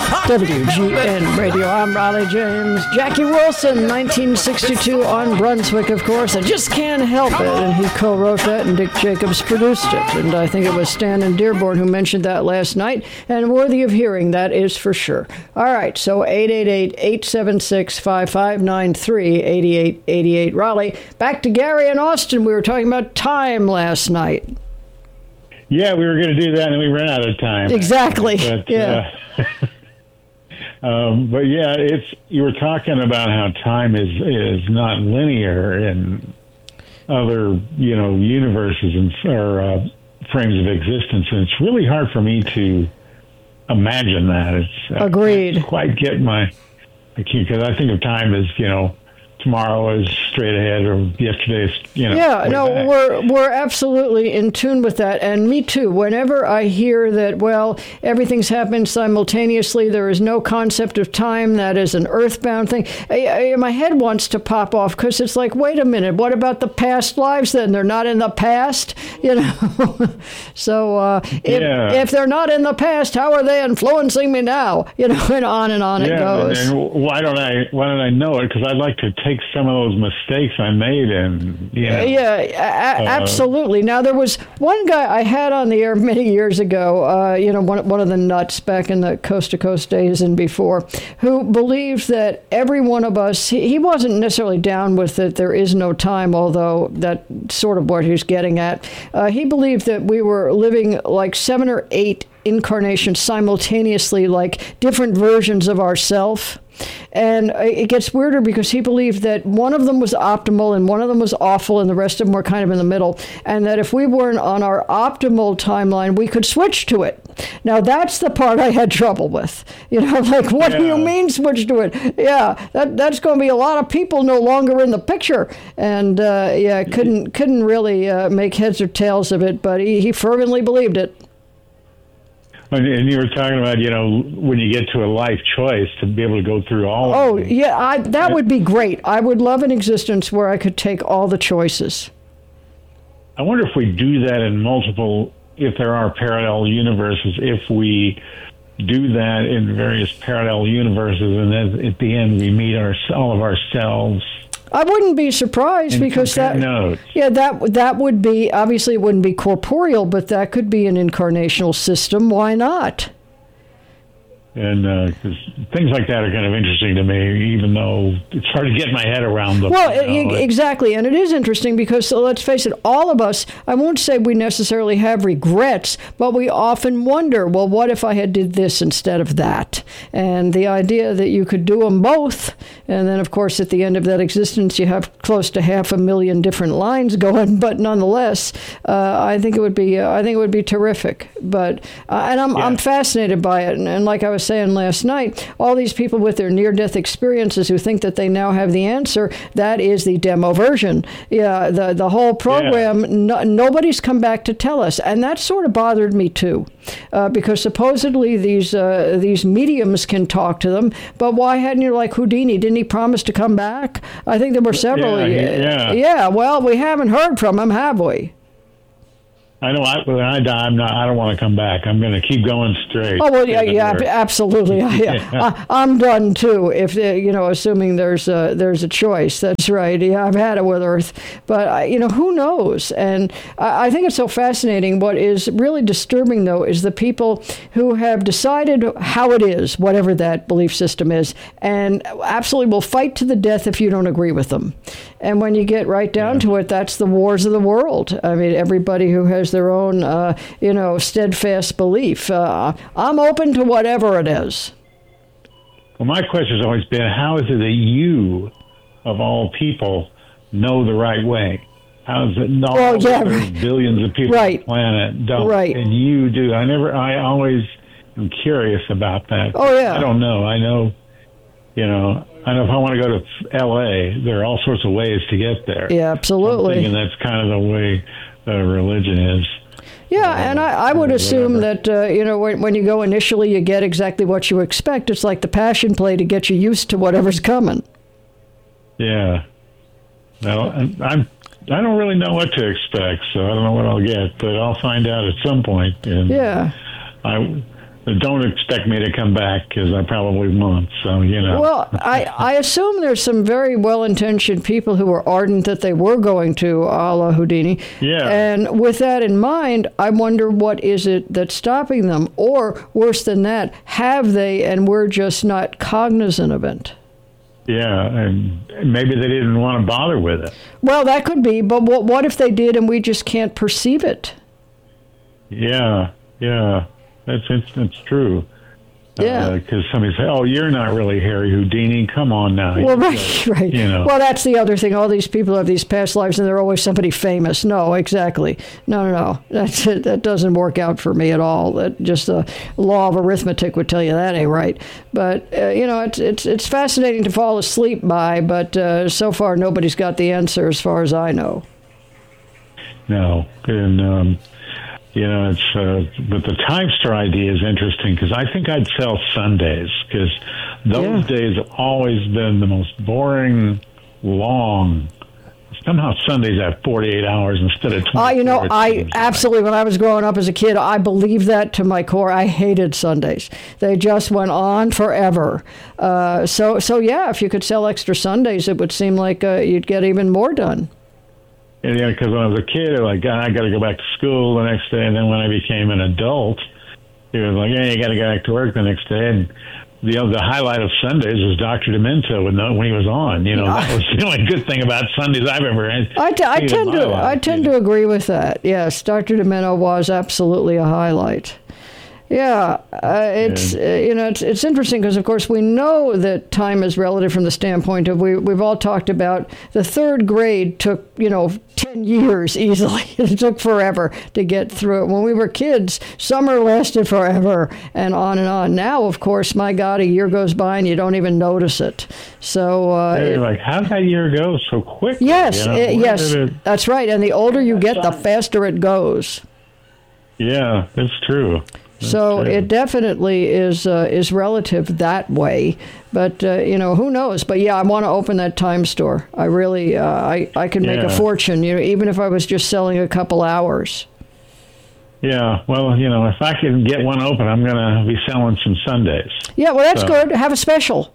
WGN Radio. I'm Riley James. Jackie Wilson, 1962 on Brunswick, of course. I just can't help it. And he co-wrote that, and Dick Jacobs produced it. And I think it was Stan and Dearborn who mentioned that last night. And worthy of hearing, that is for sure. All right, so 888-876-5593, 8888 Raleigh. Back to Gary and Austin. We were talking about time last night. Yeah, we were going to do that, and we ran out of time. Exactly. But, yeah. But yeah, you were talking about how time is not linear in other universes or frames of existence, and it's really hard for me to imagine that. It's agreed. I can't quite get because I think of time as tomorrow is straight ahead, or yesterday is Yeah, no, back. we're absolutely in tune with that, and me too. Whenever I hear that, well, everything's happening simultaneously, there is no concept of time, that is an earthbound thing, my head wants to pop off, because it's like, wait a minute, what about the past lives then? They're not in the past, So if they're not in the past, how are they influencing me now? And on it goes. And why don't I know it? Because I'd like to take some of those mistakes I made, and absolutely. Now, there was one guy I had on the air many years ago, one of the nuts back in the Coast to Coast days and before, who believed that every one of us, he wasn't necessarily down with it, there is no time, although that's sort of what he's getting at. He believed that we were living like 7 or 8 incarnations simultaneously, like different versions of ourself. And it gets weirder because he believed that one of them was optimal and one of them was awful and the rest of them were kind of in the middle. And that if we weren't on our optimal timeline, we could switch to it. Now, that's the part I had trouble with. What do you mean switch to it? Yeah, that's going to be a lot of people no longer in the picture. And, couldn't really make heads or tails of it, but he fervently believed it. And you were talking about, when you get to a life choice, to be able to go through all of them. Yeah, that would be great. I would love an existence where I could take all the choices. I wonder if we do that in if there are parallel universes, if we do that in various parallel universes, and then at the end we meet all of ourselves. I wouldn't be surprised, because that would be, obviously it wouldn't be corporeal, but that could be an incarnational system. Why not? And because things like that are kind of interesting to me, even though it's hard to get my head around them. Well, exactly. And it is interesting because, let's face it, all of us, I won't say we necessarily have regrets, but we often wonder, well, what if I had did this instead of that? And the idea that you could do them both, and then, of course, at the end of that existence, you have close to 500,000 different lines going, but nonetheless, I think it would be terrific. But I'm fascinated by it, and like I was saying last night, all these people with their near-death experiences who think that they now have the answer, that is the demo version. Yeah, the whole program, nobody's come back to tell us, and that sort of bothered me too, because supposedly these mediums can talk to them, but why hadn't you, like Houdini, didn't he promise to come back? I think there were several. Yeah, well, we haven't heard from him, have we? I know when I die, I don't want to come back. I'm going to keep going straight. Oh, well, yeah, absolutely. I'm done too. If assuming there's a choice. That's right. Yeah, I've had it with Earth, but who knows? And I think it's so fascinating. What is really disturbing, though, is the people who have decided how it is, whatever that belief system is, and absolutely will fight to the death if you don't agree with them. And when you get right down to it, that's the wars of the world. I mean, everybody who has their own, steadfast belief. I'm open to whatever it is. Well, my question has always been, how is it that you, of all people, know the right way? How is it there's billions of people on the planet don't, and you do? I always am curious about that. Oh, yeah. I don't know. I know if I want to go to L.A., there are all sorts of ways to get there. Yeah, absolutely. I'm thinking that's kind of the way religion is. Yeah, and I would assume that, when you go initially, you get exactly what you expect. It's like the passion play to get you used to whatever's coming. Yeah. Well, I don't really know what to expect, so I don't know what I'll get, but I'll find out at some point. And don't expect me to come back because I probably won't. So, Well, I assume there's some very well-intentioned people who were ardent that they were going to a la Houdini. Yeah. And with that in mind, I wonder what is it that's stopping them? Or worse than that, have they and we're just not cognizant of it? Yeah, and maybe they didn't want to bother with it. Well, that could be, but what if they did and we just can't perceive it? Yeah. That's true. Yeah. Because somebody say, "Oh, you're not really Harry Houdini. Come on now." Well, right. Well, that's the other thing. All these people have these past lives, and they're always somebody famous. No, exactly. No. That doesn't work out for me at all. That just the law of arithmetic would tell you that ain't right. But it's fascinating to fall asleep by. But so far, nobody's got the answer, as far as I know. No, and. But the time store idea is interesting because I think I'd sell Sundays because those days have always been the most boring, long. Somehow Sundays have 48 hours instead of 24. I absolutely, when I was growing up as a kid, I believed that to my core. I hated Sundays. They just went on forever. So yeah, if you could sell extra Sundays, it would seem like you'd get even more done. Because when I was a kid, I got to go back to school the next day. And then when I became an adult, it was like, hey, you got to go back to work the next day. And the highlight of Sundays was Dr. Demento when he was on. That was the only good thing about Sundays I've ever had. I tend to agree with that. Yes, Dr. Demento was absolutely a highlight. Yeah, it's interesting because, of course, we know that time is relative from the standpoint of we've all talked about the third grade took 10 years easily. It took forever to get through it. When we were kids, summer lasted forever and on and on. Now, of course, my God, a year goes by and you don't even notice it. So you're like, how did that year go so quick? Yes, that's right. And the older you get, the faster it goes. Yeah, that's true. So it definitely is relative that way, but who knows? But yeah, I want to open that time store. I really I can make a fortune, even if I was just selling a couple hours. Yeah, well, if I can get one open, I'm going to be selling some Sundays. Yeah, well, that's good. Have a special.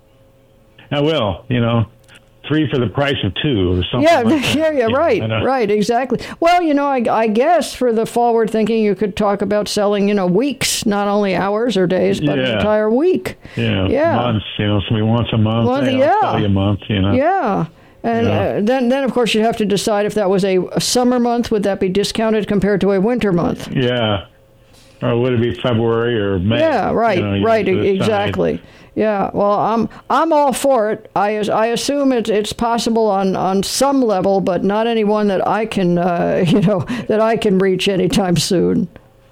I will. 3 for the price of 2 or something. Right, exactly. Well, I guess for the forward thinking, you could talk about selling, months, not only hours or days, but an entire week. Yeah, months. Somebody wants a month. I'll sell you a month. Yeah. And then of course you'd have to decide if that was a summer month, would that be discounted compared to a winter month? Yeah. Or would it be February or May? Yeah, right, exactly. Yeah, well, I'm all for it. I assume it's possible on some level, but not any one that I can that I can reach anytime soon.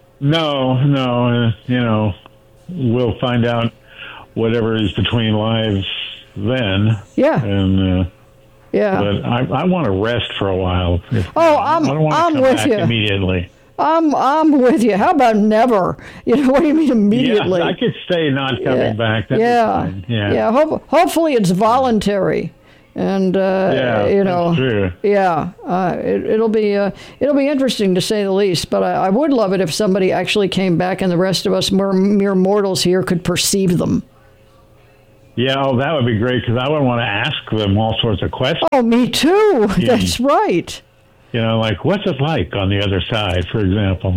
No, we'll find out whatever is between lives then. Yeah, and but I want to rest for a while. I'm with you immediately. I'm with you. How about never? What do you mean immediately? Yeah, I could stay not coming back. That'd be fine. Yeah. Hopefully it's voluntary, and that's true. Yeah, it'll be interesting to say the least. But I would love it if somebody actually came back, and the rest of us mere mortals here could perceive them. Yeah, that would be great because I would want to ask them all sorts of questions. Oh, me too. That's right. Like, what's it like on the other side, for example,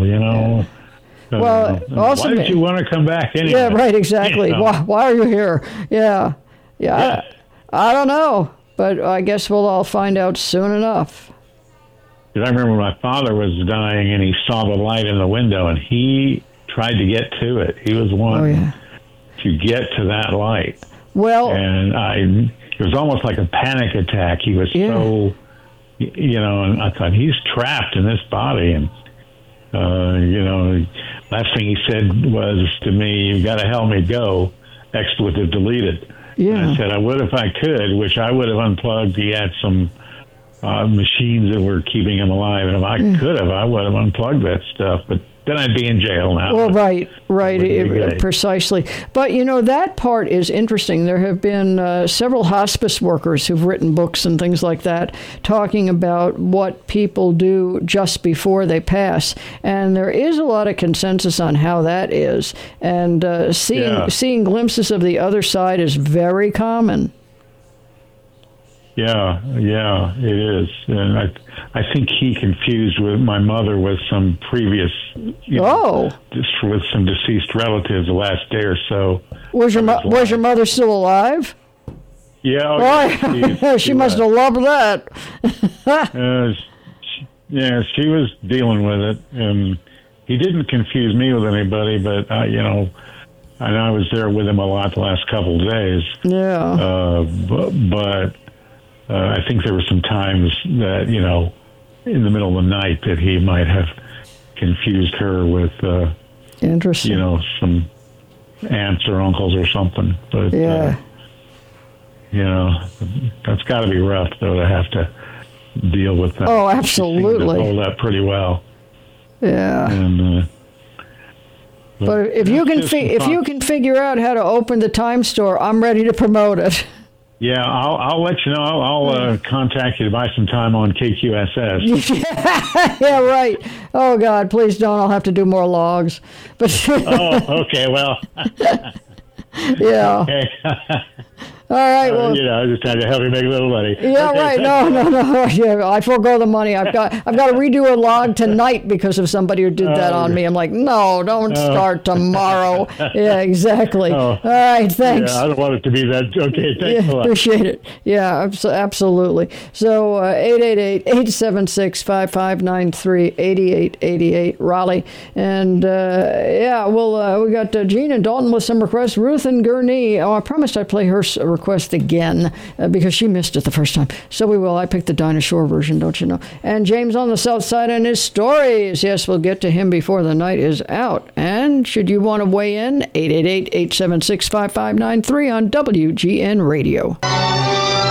Well, also, why did you want to come back anyway? Yeah, right, exactly. Why are you here? Yeah. I don't know, but I guess we'll all find out soon enough. Because I remember my father was dying, and he saw the light in the window, and he tried to get to it. He was one to get to that light. Well, and it was almost like a panic attack. He was so... and I thought, he's trapped in this body. And, last thing he said was to me, you've got to help me go, expletive deleted. Yeah. And I said, I would if I could, which I would have unplugged. He had some machines that were keeping him alive. And if I could have, I would have unplugged that stuff. But then I'd be in jail now. Well, right, precisely. But, that part is interesting. There have been several hospice workers who've written books and things like that talking about what people do just before they pass. And there is a lot of consensus on how that is. And seeing glimpses of the other side is very common. Yeah, it is. And I think he confused with my mother with some previous, just with some deceased relatives the last day or so. Was your mother still alive? Yeah. She must have loved that. She was dealing with it, and he didn't confuse me with anybody, but and I was there with him a lot the last couple of days. Yeah. But I think there were some times that, in the middle of the night that he might have confused her with, interesting. Some aunts or uncles or something. But, that's got to be rough, though, to have to deal with that. Oh, absolutely. She hold that pretty well. Yeah. And, but if you can figure out how to open the Time Store, I'm ready to promote it. Yeah, I'll let you know. I'll contact you to buy some time on KQSS. Yeah, right. Oh, God, please don't. I'll have to do more logs. But okay, well. Yeah. Okay. All right. Well, I just had to help you make a little money. Yeah, okay, right. No. Yeah, I forego the money. I've got to redo a log tonight because of somebody who did that on me. I'm like, no, don't start tomorrow. Yeah, exactly. All right, thanks. Yeah, I don't want it to be that. Okay, thanks a lot. Appreciate it. Yeah, absolutely. So 888-876-5593, 8888 Raleigh, and we got Jean and Dalton with some requests. Ruth and Gurnee. Oh, I promised I'd play her request again because she missed it the first time. So we will. I picked the Dinah Shore version, don't you know? And James on the South Side and his stories. Yes, we'll get to him before the night is out. And should you want to weigh in, 888-876-5593 on WGN Radio.